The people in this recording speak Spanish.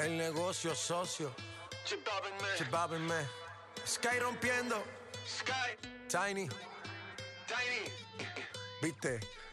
El negocio socio. Chip Man. Sky rompiendo. Sky. Tiny. Tiny. ¿Viste?